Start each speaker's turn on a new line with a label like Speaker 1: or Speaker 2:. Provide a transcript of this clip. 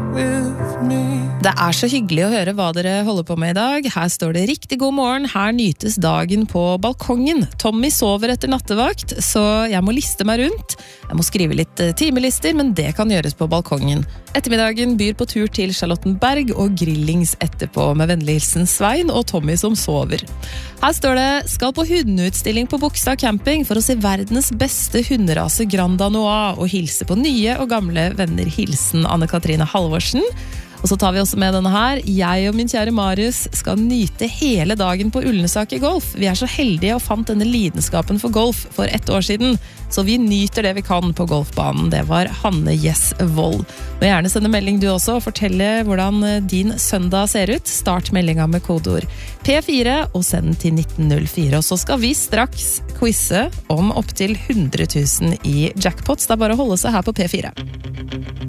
Speaker 1: Det så hyggelig å høre hva dere holder på med I dag. Her står det riktig god morgen. Her nytes dagen på balkongen. Tommy sover etter nattevakt, så jeg må liste meg rundt. Jeg må skrive litt timelister, men det kan gjøres på balkongen. Ettermiddagen byr på tur til Charlottenberg og grillings etterpå med vennlig hilsen Svein og Tommy som sover. Her står det, skal på hundeutstilling på Bogstad camping for å se verdens beste hunderase Grand Danois og hilse på nye og gamle venner. Hilsen Anne-Katrine Halvorsen. Og så tar vi også med denne her. Jeg og min kjære Marius skal nyte hele dagen på Ullensaker golf. Vi så heldige og fant denne lidenskapen for golf for 1 år siden. Så vi nyter det vi kan på golfbanen. Det var Hanne Jess Vold. Og gjerne sende melding du også og fortelle hvordan din søndag ser ut. Start meldinga med kodeord P4 og send den til 1904. Og så skal vi straks quizze om opp til 100 000 I jackpots. Det bare å holde seg her på P4.